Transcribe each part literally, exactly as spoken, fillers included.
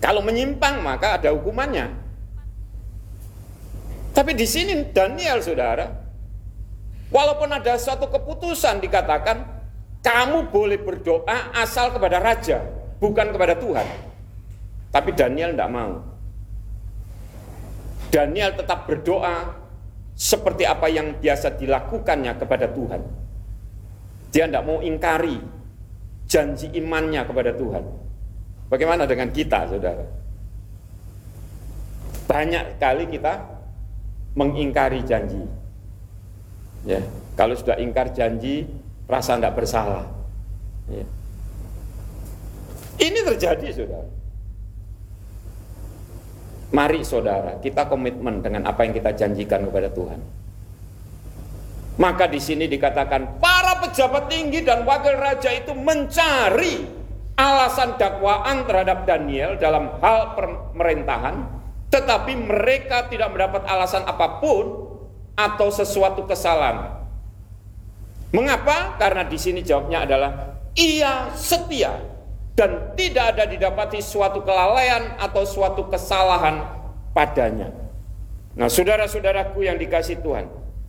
Kalau menyimpang maka ada hukumannya. Tapi di sini Daniel, saudara, walaupun ada suatu keputusan dikatakan kamu boleh berdoa asal kepada raja, bukan kepada Tuhan. Tapi Daniel tidak mau. Daniel tetap berdoa seperti apa yang biasa dilakukannya kepada Tuhan. Dia tidak mau ingkari janji imannya kepada Tuhan. Bagaimana dengan kita, saudara? Banyak kali kita mengingkari janji. Ya, kalau sudah ingkar janji, rasa tidak bersalah. Ya. Ini terjadi, saudara. Mari, saudara, kita komitmen dengan apa yang kita janjikan kepada Tuhan. Maka di sini dikatakan para pejabat tinggi dan wakil raja itu mencari alasan dakwaan terhadap Daniel dalam hal pemerintahan, tetapi mereka tidak mendapat alasan apapun atau sesuatu kesalahan. Mengapa? Karena di sini jawabnya adalah ia setia dan tidak ada didapati suatu kelalaian atau suatu kesalahan padanya. Nah, saudara-saudaraku yang dikasihi Tuhan,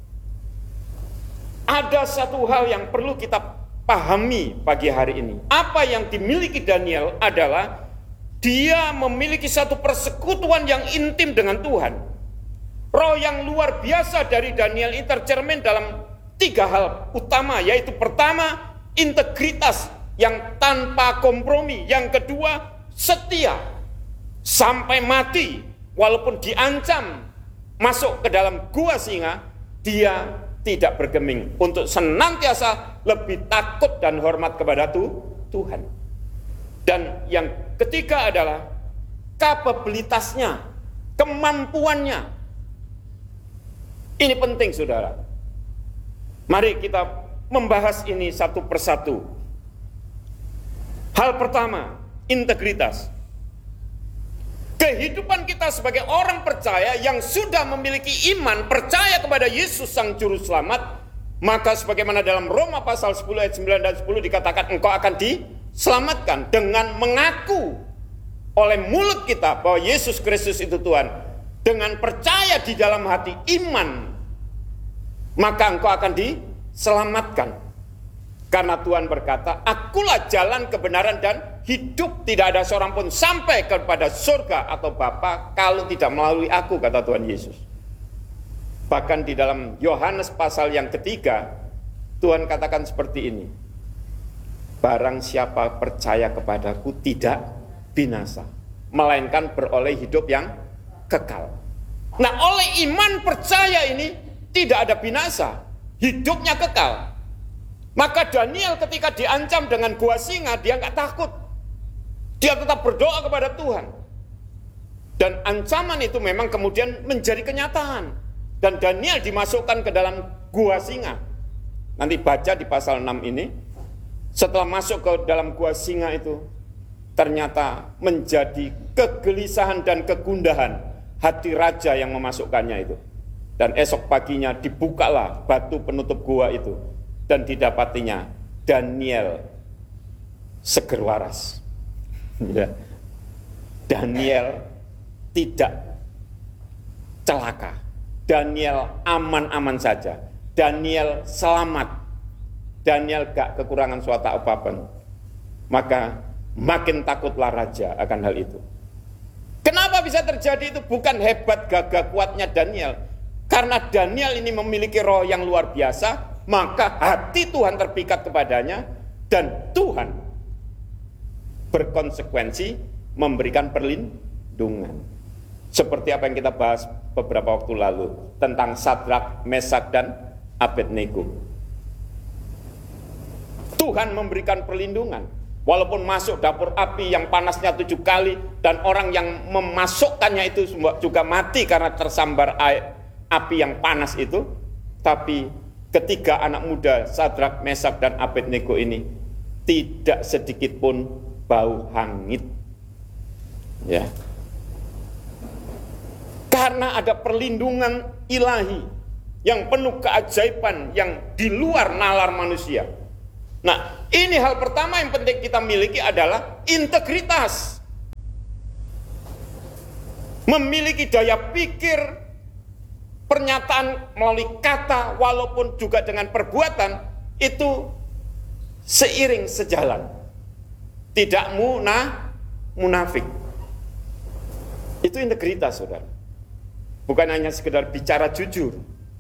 ada satu hal yang perlu kita pahami pagi hari ini. Apa yang dimiliki Daniel adalah dia memiliki satu persekutuan yang intim dengan Tuhan. Roh yang luar biasa dari Daniel ini tercermin dalam tiga hal utama, yaitu pertama, integritas yang tanpa kompromi. Yang kedua, setia sampai mati, walaupun diancam masuk ke dalam gua singa, dia tidak bergeming untuk senantiasa lebih takut dan hormat kepada Tuhan. Dan yang ketiga adalah kapabilitasnya, kemampuannya. Ini penting, saudara. Mari kita membahas ini satu persatu. Hal pertama, integritas. Kehidupan kita sebagai orang percaya yang sudah memiliki iman, percaya kepada Yesus Sang Juru Selamat, maka sebagaimana dalam Roma pasal sepuluh ayat sembilan dan sepuluh dikatakan engkau akan diselamatkan dengan mengaku oleh mulut kita bahwa Yesus Kristus itu Tuhan, dengan percaya di dalam hati iman, maka engkau akan diselamatkan. Karena Tuhan berkata, akulah jalan kebenaran dan hidup, tidak ada seorang pun sampai kepada surga atau Bapa kalau tidak melalui aku, kata Tuhan Yesus. Bahkan di dalam Yohanes pasal yang ketiga, Tuhan katakan seperti ini, barang siapa percaya kepadaku tidak binasa, melainkan beroleh hidup yang kekal. Nah, oleh iman percaya ini tidak ada binasa, hidupnya kekal. Maka Daniel ketika diancam dengan gua singa, dia nggak takut. Dia tetap berdoa kepada Tuhan. Dan ancaman itu memang kemudian menjadi kenyataan. Dan Daniel dimasukkan ke dalam gua singa. Nanti baca di pasal enam ini. Setelah masuk ke dalam gua singa itu, ternyata menjadi kegelisahan dan kegundahan hati raja yang memasukkannya itu. Dan esok paginya dibukalah batu penutup gua itu. Dan didapatinya Daniel seger waras. Ya. Daniel tidak celaka. Daniel aman-aman saja. Daniel selamat. Daniel gak kekurangan suatu apapun. Maka makin takutlah raja akan hal itu. Kenapa bisa terjadi itu? Bukan hebat gagah kuatnya Daniel. Karena Daniel ini memiliki roh yang luar biasa, maka hati Tuhan terpikat kepadanya, dan Tuhan berkonsekuensi memberikan perlindungan. Seperti apa yang kita bahas beberapa waktu lalu tentang Sadrak, Mesak, dan Abednego. Tuhan memberikan perlindungan. Walaupun masuk dapur api yang panasnya tujuh kali, dan orang yang memasukkannya itu juga mati karena tersambar air, api yang panas itu, tapi ketiga anak muda Sadrak, Mesak, dan Abednego ini tidak sedikit pun bau hangit. Ya. Karena ada perlindungan ilahi yang penuh keajaiban yang di luar nalar manusia. Nah, ini hal pertama yang penting kita miliki adalah integritas. memiliki daya pikir, pernyataan melalui kata walaupun juga dengan perbuatan itu seiring sejalan. Tidak munah, munafik. Itu integritas, saudara. Bukan hanya sekedar bicara jujur,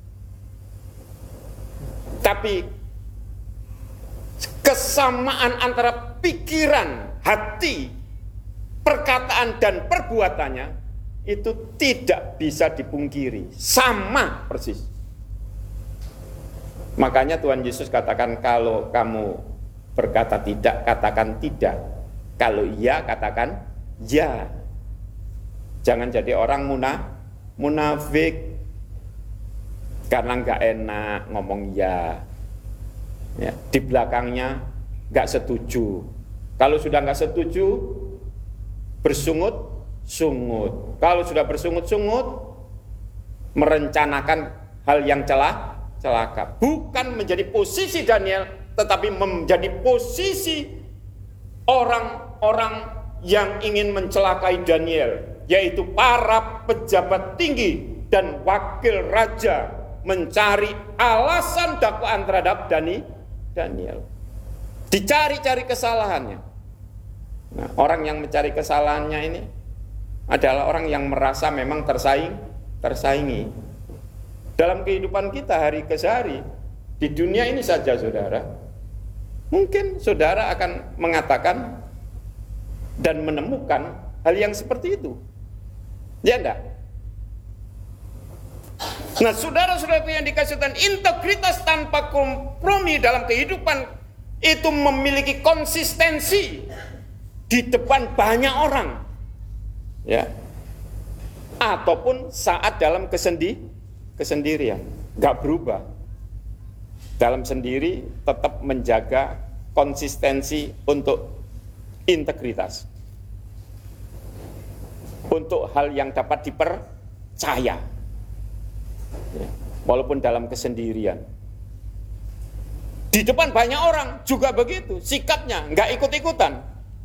tapi kesamaan antara pikiran, hati, perkataan dan perbuatannya itu tidak bisa dipungkiri, sama persis. Makanya Tuhan Yesus katakan, kalau kamu berkata tidak, katakan tidak. Kalau iya, katakan ya. Jangan jadi orang munah, munafik karena nggak enak ngomong ya. Ya, di belakangnya nggak setuju. Kalau sudah nggak setuju, bersungut, sungut. Kalau sudah bersungut-sungut, merencanakan hal yang celah, celaka. Bukan menjadi posisi Daniel, tetapi menjadi posisi orang-orang yang ingin mencelakai Daniel, yaitu para pejabat tinggi dan wakil raja mencari alasan dakwaan terhadap Daniel. Dicari-cari kesalahannya. Nah, orang yang mencari kesalahannya ini adalah orang yang merasa memang tersaing, tersaingi. Dalam kehidupan kita hari ke hari, di dunia ini saja, saudara, mungkin saudara akan mengatakan dan menemukan hal yang seperti itu. Ya enggak? Nah, saudara-saudara yang dikasih Tuhan, integritas tanpa kompromi dalam kehidupan itu memiliki konsistensi di depan banyak orang, ya, ataupun saat dalam kesendi kesendirian, nggak berubah. Dalam sendiri tetap menjaga konsistensi untuk integritas, untuk hal yang dapat dipercaya, ya, walaupun dalam kesendirian. Di depan banyak orang juga begitu, sikapnya nggak ikut-ikutan.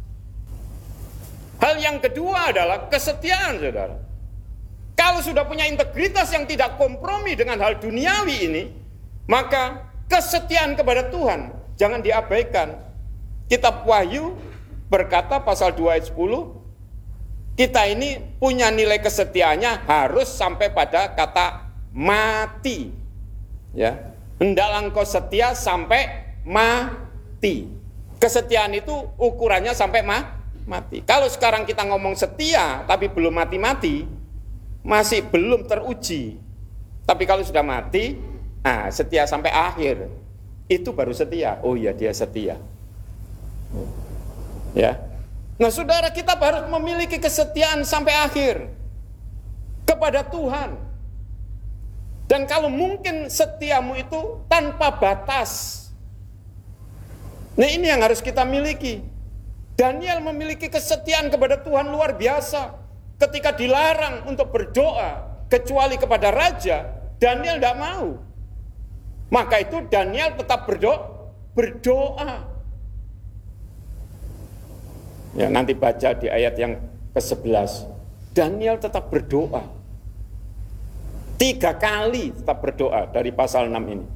Hal yang kedua adalah kesetiaan, saudara. Kalau sudah punya integritas yang tidak kompromi dengan hal duniawi ini, maka kesetiaan kepada Tuhan jangan diabaikan. Kitab Wahyu berkata pasal dua ayat sepuluh, kita ini punya nilai kesetiaannya harus sampai pada kata mati. Ya, hendaklah engkau setia sampai mati. Kesetiaan itu ukurannya sampai ma mati. Kalau sekarang kita ngomong setia tapi belum mati-mati, masih belum teruji. Tapi kalau sudah mati, nah, setia sampai akhir, itu baru setia. Oh iya, dia setia. Ya. Nah, saudara, kita harus memiliki kesetiaan sampai akhir kepada Tuhan. Dan kalau mungkin setiamu itu tanpa batas. Nah, ini yang harus kita miliki. Daniel memiliki kesetiaan kepada Tuhan luar biasa. Ketika dilarang untuk berdoa kecuali kepada raja, Daniel tidak mau. Maka itu Daniel tetap berdoa, berdoa. Ya, nanti baca di ayat yang ke sebelas. Daniel tetap berdoa. Tiga kali tetap berdoa dari pasal enam ini.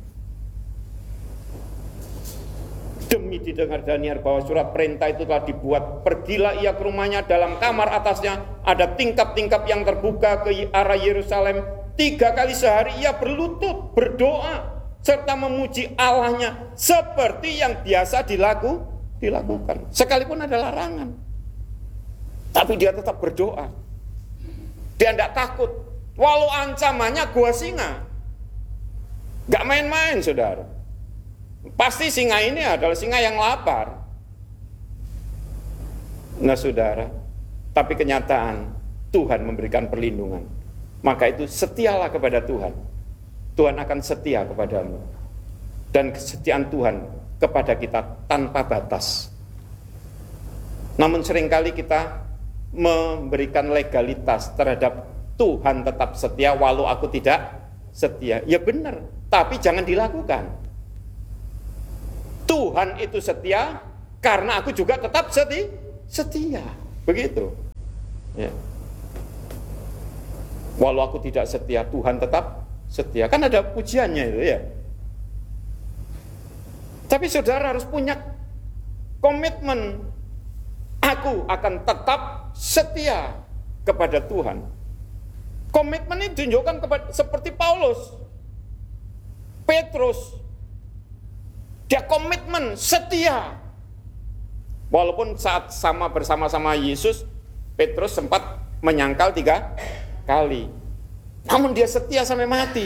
Demi didengar Daniel bahwa surat perintah itu telah dibuat, pergilah ia ke rumahnya, dalam kamar atasnya ada tingkap-tingkap yang terbuka ke arah Yerusalem. Tiga kali sehari ia berlutut, berdoa, serta memuji Allahnya seperti yang biasa dilaku, dilakukan. Sekalipun ada larangan, tapi dia tetap berdoa. Dia tidak takut, walau ancamannya gua singa. Gak main-main, saudara. Pasti singa ini adalah singa yang lapar. Nah, saudara, tapi kenyataan Tuhan memberikan perlindungan. Maka itu setialah kepada Tuhan. Tuhan akan setia kepadamu. Dan kesetiaan Tuhan kepada kita tanpa batas. Namun seringkali kita memberikan legalitas terhadap Tuhan tetap setia walau aku tidak setia. Ya benar, tapi jangan dilakukan. Tuhan itu setia karena aku juga tetap seti, setia. Begitu. Ya. Walau aku tidak setia, Tuhan tetap setia. Kan ada pujiannya itu ya. Tapi saudara harus punya komitmen. Aku akan tetap setia kepada Tuhan. Komitmen ini ditunjukkan kepada seperti Paulus, Petrus. Dia komitmen setia. Walaupun saat sama bersama-sama Yesus, Petrus sempat menyangkal tiga kali. Namun dia setia sampai mati.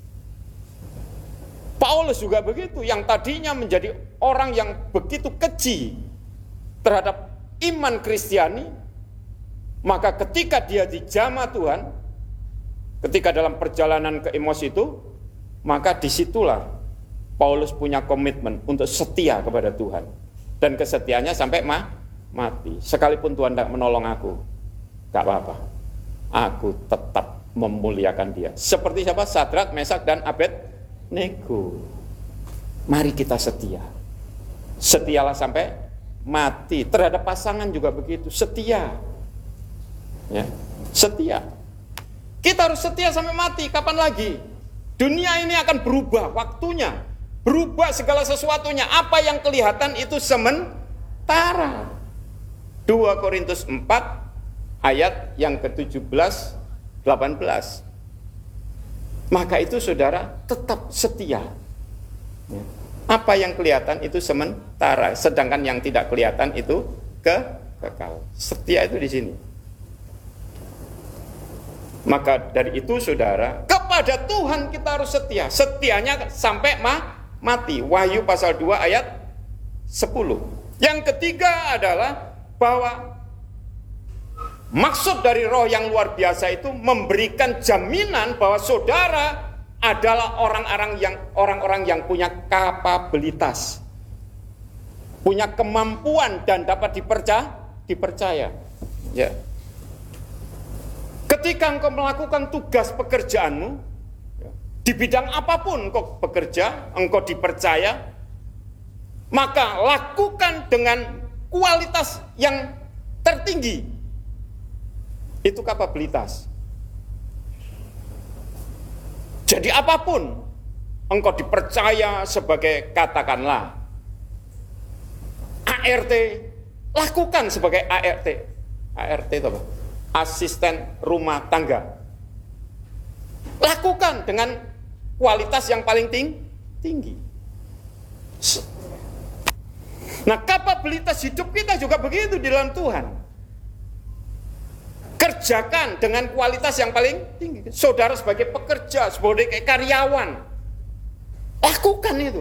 Paulus juga begitu, yang tadinya menjadi orang yang begitu keji terhadap iman Kristiani, maka ketika dia dijamah Tuhan, ketika dalam perjalanan ke Emmaus itu, maka disitulah Paulus punya komitmen untuk setia kepada Tuhan. Dan kesetiaannya sampai ma mati. Sekalipun Tuhan tidak menolong aku, gak apa-apa, aku tetap memuliakan dia. Seperti siapa? Sadrak, Mesak, dan Abednego. Mari kita setia. Setialah sampai mati. Terhadap pasangan juga begitu, setia. Ya, setia. Kita harus setia sampai mati. Kapan lagi? Dunia ini akan berubah waktunya, berubah segala sesuatunya. Apa yang kelihatan itu sementara. dua Korintus empat ayat yang ke tujuh belas delapan belas. Maka itu saudara tetap setia. Apa yang kelihatan itu sementara, sedangkan yang tidak kelihatan itu ke kekal. Setia itu di sini. Maka dari itu saudara, kepada Tuhan kita harus setia. Setianya sampai ma mati. Wahyu pasal dua ayat sepuluh. Yang ketiga adalah bahwa maksud dari roh yang luar biasa itu memberikan jaminan bahwa saudara adalah orang-orang yang orang-orang yang punya kapabilitas, punya kemampuan dan dapat dipercaya, dipercaya. Ya. Ketika engkau melakukan tugas pekerjaanmu, di bidang apapun engkau bekerja, engkau dipercaya, maka lakukan dengan kualitas yang tertinggi. Itu kapabilitas. Jadi apapun engkau dipercaya sebagai, katakanlah, A R T, lakukan sebagai A R T. A R T itu apa? Asisten rumah tangga. Lakukan dengan kualitas yang paling ting tinggi. Nah, kapabilitas hidup kita juga begitu di dalam Tuhan. Kerjakan dengan kualitas yang paling tinggi. Saudara sebagai pekerja, sebagai karyawan, lakukan itu.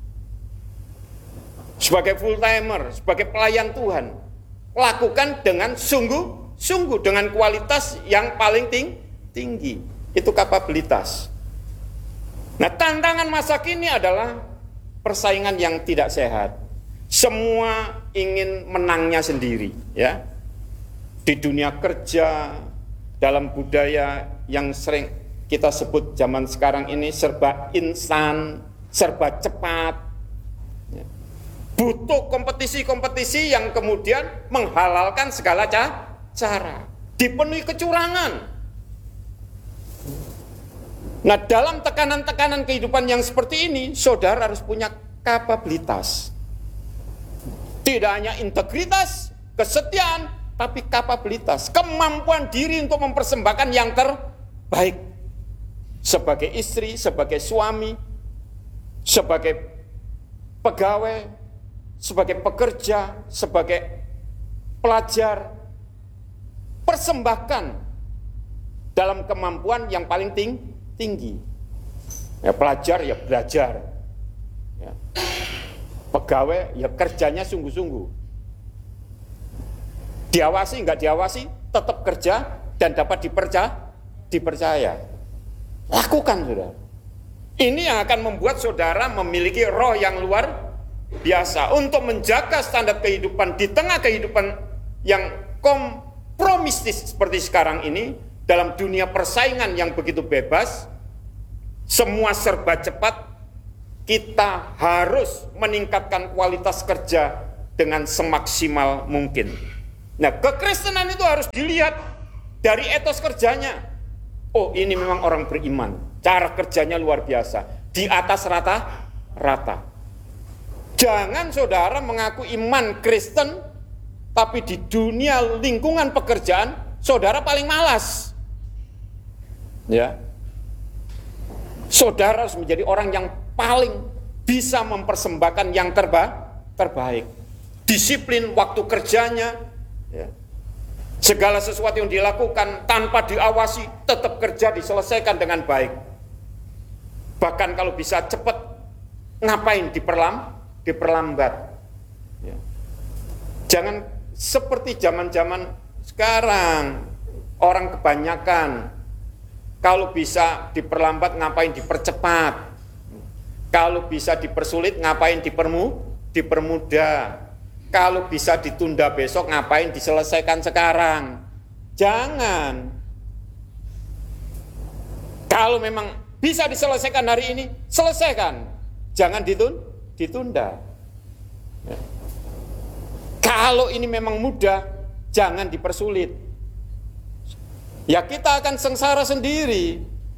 Sebagai full timer, sebagai pelayan Tuhan, lakukan dengan sungguh-sungguh, dengan kualitas yang paling ting tinggi. Itu kapabilitas. Nah, tantangan masa kini adalah persaingan yang tidak sehat. Semua ingin menangnya sendiri, ya. Di dunia kerja, dalam budaya yang sering kita sebut zaman sekarang ini serba instan, serba cepat. Butuh kompetisi-kompetisi yang kemudian menghalalkan segala cara, dipenuhi kecurangan. Nah, dalam tekanan-tekanan kehidupan yang seperti ini, saudara harus punya kapabilitas. Tidak hanya integritas, kesetiaan, tapi kapabilitas, kemampuan diri untuk mempersembahkan yang terbaik. Sebagai istri, sebagai suami, sebagai pegawai, sebagai pekerja, sebagai pelajar, persembahkan dalam kemampuan yang paling ting tinggi. Ya, pelajar ya belajar, ya. Pegawai ya kerjanya sungguh-sungguh. Diawasi nggak diawasi, tetap kerja dan dapat dipercaya, dipercaya. Lakukan, saudara. Ini yang akan membuat saudara memiliki roh yang luar biasa untuk menjaga standar kehidupan di tengah kehidupan yang kompromistis seperti sekarang ini, dalam dunia persaingan yang begitu bebas, semua serba cepat. Kita harus meningkatkan kualitas kerja dengan semaksimal mungkin. Nah, kekristenan itu harus dilihat dari etos kerjanya. oh ini memang orang beriman, cara kerjanya luar biasa, di atas rata-rata. Jangan saudara mengaku iman Kristen, tapi di dunia lingkungan pekerjaan, saudara paling malas. Ya, saudara harus menjadi orang yang paling bisa mempersembahkan yang terba terbaik. Disiplin waktu kerjanya, ya. Segala sesuatu yang dilakukan tanpa diawasi, tetap kerja diselesaikan dengan baik. Bahkan kalau bisa cepat, ngapain diperlam, diperlambat. Ya. Jangan seperti zaman-zaman sekarang, orang kebanyakan kalau bisa diperlambat, ngapain dipercepat. Kalau bisa dipersulit, ngapain dipermu, dipermudah. Kalau bisa ditunda besok, ngapain diselesaikan sekarang? Jangan. Kalau memang bisa diselesaikan hari ini, selesaikan. Jangan ditun, ditunda. Ya. Kalau ini memang mudah, jangan dipersulit. Ya kita akan sengsara sendiri.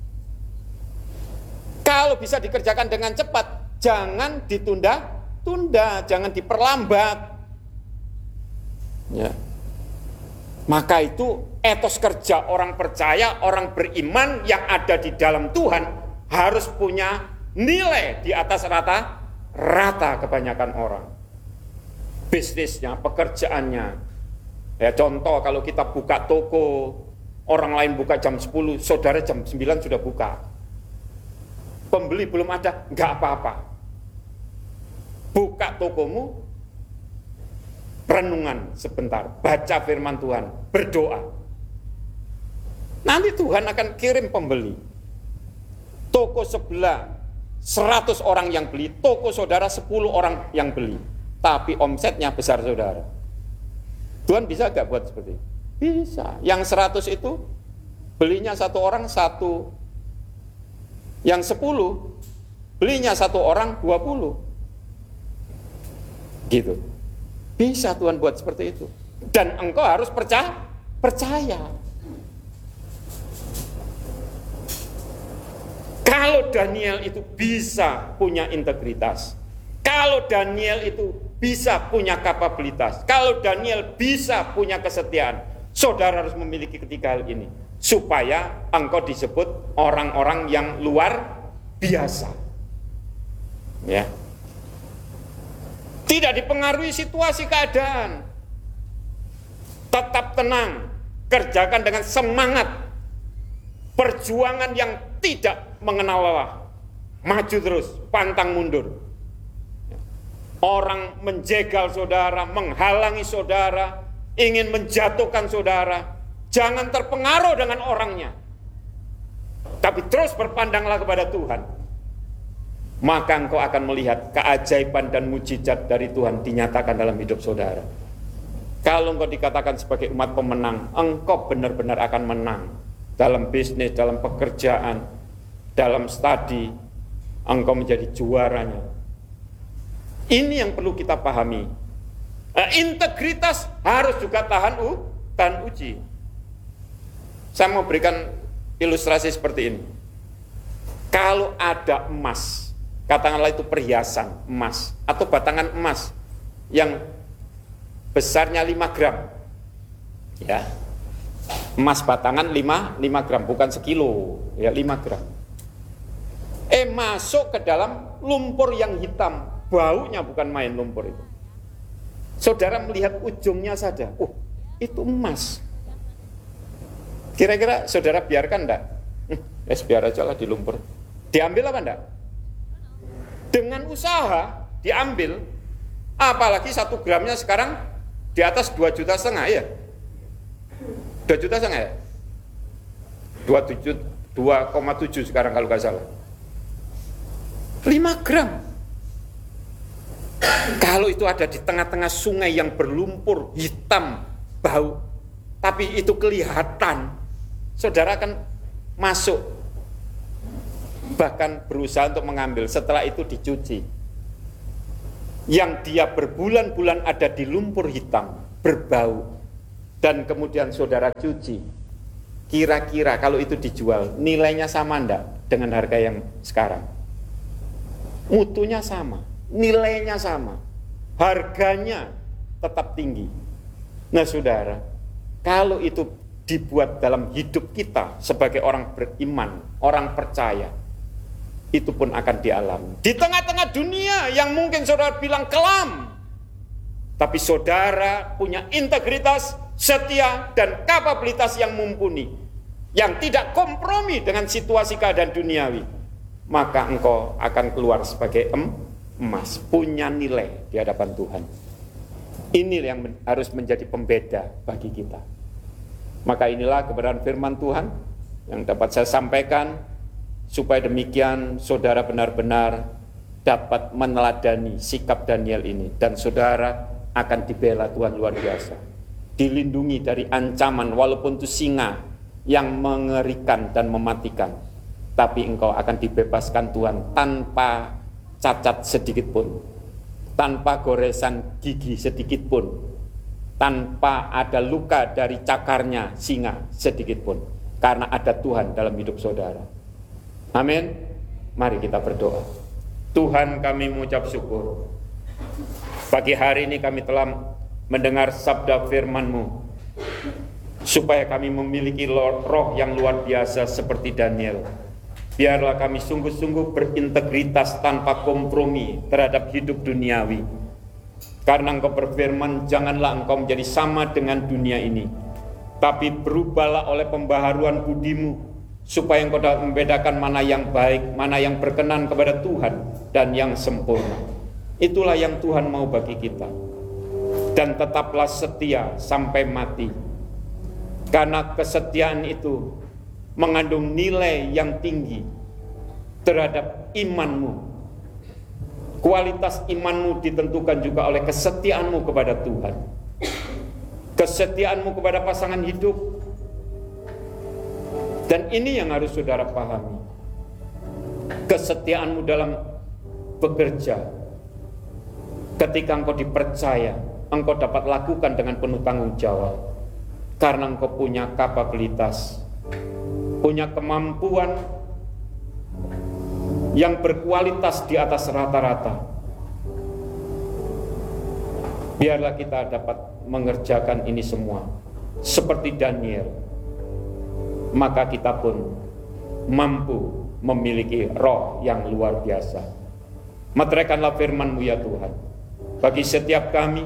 Kalau bisa dikerjakan dengan cepat, jangan ditunda, tunda, jangan diperlambat. Ya. Maka itu etos kerja orang percaya, orang beriman yang ada di dalam Tuhan harus punya nilai di atas rata-rata kebanyakan orang. Bisnisnya, pekerjaannya. Ya contoh kalau kita buka toko, orang lain buka jam sepuluh, saudara jam sembilan sudah buka. Pembeli belum ada, enggak apa-apa. Buka tokomu, renungan sebentar, baca firman Tuhan, berdoa. Nanti Tuhan akan kirim pembeli. Toko sebelah seratus orang yang beli, toko saudara sepuluh orang yang beli. Tapi omsetnya besar saudara. Tuhan bisa gak buat seperti itu? Bisa. Yang seratus itu belinya satu orang satu. Yang sepuluh belinya satu orang dua puluh. Gitu. Bisa Tuhan buat seperti itu. Dan engkau harus percaya. Percaya. Kalau Daniel itu bisa punya integritas, kalau Daniel itu bisa punya kapabilitas, kalau Daniel bisa punya kesetiaan, saudara harus memiliki ketiga hal ini supaya engkau disebut orang-orang yang luar biasa. Ya. Tidak dipengaruhi situasi keadaan. Tetap tenang, kerjakan dengan semangat. Perjuangan yang tidak mengenal lelah. Maju terus, pantang mundur. Orang menjegal saudara, menghalangi saudara, ingin menjatuhkan saudara, jangan terpengaruh dengan orangnya. Tapi terus berpandanglah kepada Tuhan. Maka engkau akan melihat keajaiban dan mujizat dari Tuhan dinyatakan dalam hidup saudara. Kalau engkau dikatakan sebagai umat pemenang, engkau benar-benar akan menang. Dalam bisnis, dalam pekerjaan, dalam studi, engkau menjadi juaranya. Ini yang perlu kita pahami. Nah, integritas harus juga tahan u, tahan uji. Saya mau berikan ilustrasi seperti ini. Kalau ada emas, katakanlah itu perhiasan emas atau batangan emas yang besarnya lima gram. Ya. Emas batangan lima gram, bukan sekilo, ya lima gram. Eh masuk ke dalam lumpur yang hitam. Baunya bukan main lumpur itu. Saudara melihat ujungnya saja, oh itu emas. Kira-kira saudara biarkan enggak? Hm, ya biar aja lah di lumpur. Diambil apa enggak? Dengan usaha diambil. Apalagi satu gramnya sekarang di atas dua juta setengah ya. Dua juta setengah ya. dua koma tujuh sekarang kalau nggak salah. lima gram. Kalau itu ada di tengah-tengah sungai yang berlumpur, hitam, bau, tapi itu kelihatan, saudara akan masuk, bahkan berusaha untuk mengambil. Setelah itu dicuci. Yang dia berbulan-bulan ada di lumpur hitam, berbau, dan kemudian saudara cuci. kira-kira kalau itu dijual, nilainya sama enggak dengan harga yang sekarang? Mutunya sama, nilainya sama, harganya tetap tinggi. Nah saudara, kalau itu dibuat dalam hidup kita sebagai orang beriman, orang percaya, itu pun akan dialami. Di tengah-tengah dunia yang mungkin saudara bilang kelam, tapi saudara punya integritas, setia, dan kapabilitas yang mumpuni, yang tidak kompromi dengan situasi keadaan duniawi, maka engkau akan keluar sebagai emas, punya nilai di hadapan Tuhan. Ini yang harus menjadi pembeda bagi kita. Maka inilah kebenaran firman Tuhan yang dapat saya sampaikan, supaya demikian saudara benar-benar dapat meneladani sikap Daniel ini, dan saudara akan dibela Tuhan luar biasa, dilindungi dari ancaman walaupun itu singa yang mengerikan dan mematikan, tapi engkau akan dibebaskan Tuhan tanpa cacat sedikit pun, tanpa goresan gigi sedikit pun, tanpa ada luka dari cakarnya singa sedikit pun, karena ada Tuhan dalam hidup saudara. Amin. Mari kita berdoa. Tuhan, kami mengucap syukur. Pagi hari ini kami telah mendengar sabda firman-Mu, supaya kami memiliki roh yang luar biasa seperti Daniel. Biarlah kami sungguh-sungguh berintegritas tanpa kompromi terhadap hidup duniawi. Karena Engkau berfirman, janganlah engkau menjadi sama dengan dunia ini, tapi berubahlah oleh pembaharuan budimu, supaya engkau dapat membedakan mana yang baik, mana yang berkenan kepada Tuhan, dan yang sempurna. Itulah yang Tuhan mau bagi kita. Dan tetaplah setia sampai mati, karena kesetiaan itu mengandung nilai yang tinggi terhadap imanmu. Kualitas imanmu ditentukan juga oleh kesetiaanmu kepada Tuhan, kesetiaanmu kepada pasangan hidup. Dan ini yang harus saudara pahami. Kesetiaanmu dalam bekerja, ketika engkau dipercaya, engkau dapat lakukan dengan penuh tanggung jawab, karena engkau punya kapabilitas, punya kemampuan yang berkualitas di atas rata-rata. Biarlah kita dapat mengerjakan ini semua seperti Daniel, maka kita pun mampu memiliki roh yang luar biasa. Meteraikanlah firman-Mu ya Tuhan bagi setiap kami,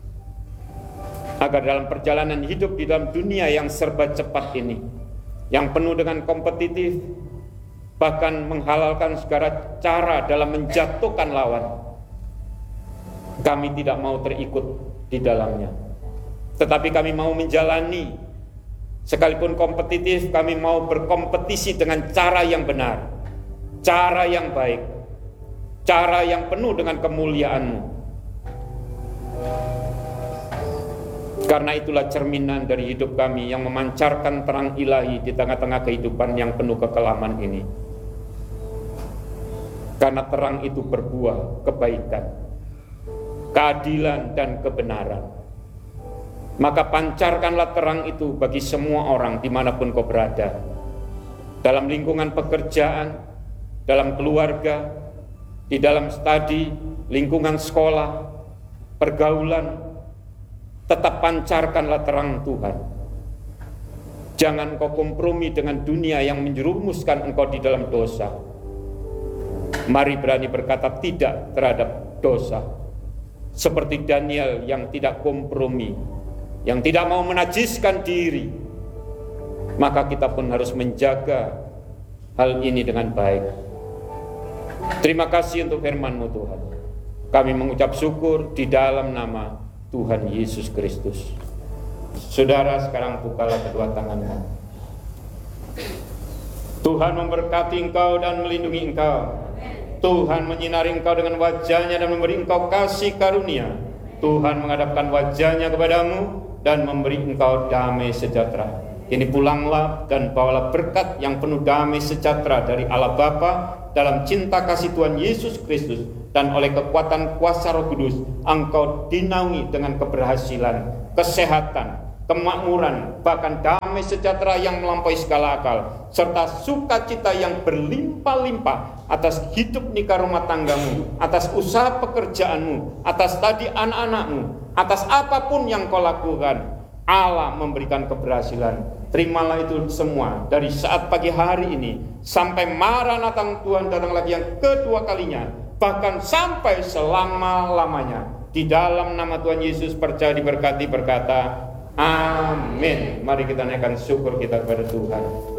agar dalam perjalanan hidup di dalam dunia yang serba cepat ini, yang penuh dengan kompetitif, bahkan menghalalkan segala cara dalam menjatuhkan lawan, kami tidak mau terikut di dalamnya, tetapi kami mau menjalani. Sekalipun kompetitif, kami mau berkompetisi dengan cara yang benar, cara yang baik, cara yang penuh dengan kemuliaan-Mu. Karena itulah cerminan dari hidup kami yang memancarkan terang ilahi di tengah-tengah kehidupan yang penuh kekelaman ini. Karena terang itu berbuah kebaikan, keadilan, dan kebenaran. Maka pancarkanlah terang itu bagi semua orang dimanapun kau berada, dalam lingkungan pekerjaan, dalam keluarga, di dalam studi, lingkungan sekolah, pergaulan. Tetap pancarkanlah terang Tuhan. Jangan kau kompromi dengan dunia yang menjerumuskan engkau di dalam dosa. Mari berani berkata tidak terhadap dosa, seperti Daniel yang tidak kompromi, yang tidak mau menajiskan diri. Maka kita pun harus menjaga hal ini dengan baik. Terima kasih untuk firman-Mu Tuhan. Kami mengucap syukur di dalam nama Tuhan Yesus Kristus. Saudara, sekarang bukalah kedua tanganmu. Tuhan memberkati engkau dan melindungi engkau. Tuhan menyinari engkau dengan wajah-Nya dan memberi engkau kasih karunia. Tuhan menghadapkan wajah-Nya kepadamu dan memberi engkau damai sejahtera. Kini pulanglah dan bawalah berkat yang penuh damai sejahtera dari Allah Bapa dalam cinta kasih Tuhan Yesus Kristus, dan oleh kekuatan kuasa Roh Kudus engkau dinaungi dengan keberhasilan, kesehatan, kemakmuran, bahkan damai sejahtera yang melampaui segala akal, serta sukacita yang berlimpah-limpah atas hidup nikah rumah tanggamu, atas usaha pekerjaanmu, atas tadi anak-anakmu, atas apapun yang kau lakukan. Allah memberikan keberhasilan. Terimalah itu semua dari saat pagi hari ini sampai Maranatha Tuhan datang lagi yang kedua kalinya, bahkan sampai selama-lamanya. Di dalam nama Tuhan Yesus percaya diberkati, berkata amin. Mari kita naikkan syukur kita kepada Tuhan.